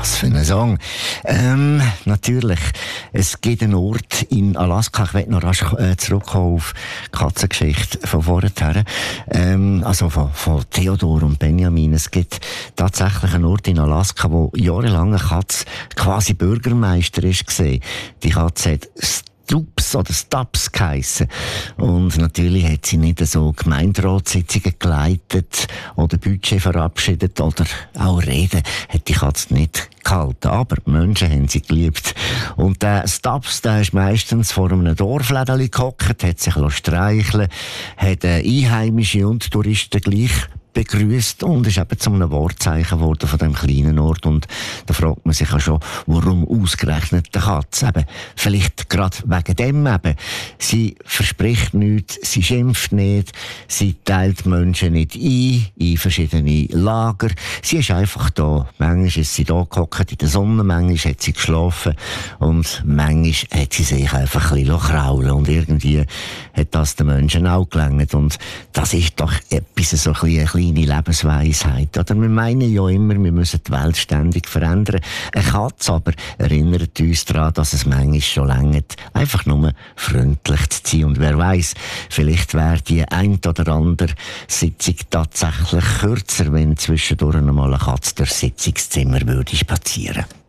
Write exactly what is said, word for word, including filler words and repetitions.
Was für ein Song. Ähm, natürlich, es gibt einen Ort in Alaska, ich will noch rasch äh, zurückkommen auf die Katzengeschichte von vorher, ähm, also von, von Theodor und Benjamin. Es gibt tatsächlich einen Ort in Alaska, wo jahrelang eine Katze quasi Bürgermeister ist gewesen. Die Katze hat Stups oder Stubbs geheissen. Und natürlich hat sie nicht so Gemeinderatssitzungen geleitet oder Budget verabschiedet oder auch Reden hat die Katze nicht gehalten. Aber die Menschen haben sie geliebt. Und der Stubbs, der ist meistens vor einem Dorflädeli gehockt, hat sich streicheln lassen, hat Einheimische und Touristen gleich begrüßt und ist eben zu einem Wortzeichen geworden von diesem kleinen Ort. Und da fragt man sich ja schon, warum ausgerechnet der Katze? Eben, vielleicht gerade wegen dem eben. Sie verspricht nichts, sie schimpft nicht, sie teilt Menschen nicht ein, in verschiedene Lager. Sie ist einfach da. Manchmal ist sie da gehockt in der Sonne, manchmal hat sie geschlafen und manchmal hat sie sich einfach ein bisschen kraulen und irgendwie hat das den Menschen auch gelangt. Und das ist doch etwas, so ein bisschen kleine Lebensweisheit. Oder wir meinen ja immer, wir müssen die Welt ständig verändern. Eine Katze aber erinnert uns daran, dass es manchmal schon reicht, einfach nur freundlich zu sein. Und wer weiss, vielleicht wäre die ein oder andere Sitzung tatsächlich kürzer, wenn zwischendurch einmal eine Katze durchs Sitzungszimmer würde spazieren.